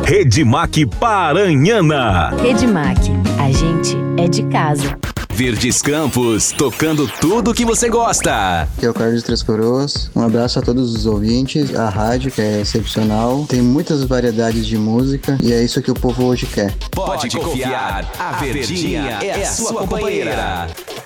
Redmac Paranhana. Redmac, a gente é de casa. Verdes Campos, tocando tudo que você gosta. Aqui é o Carlos de Três Coroas. Um abraço a todos os ouvintes. A rádio, que é excepcional. Tem muitas variedades de música e é isso que o povo hoje quer. Pode confiar, a Verdinha é a sua companheira.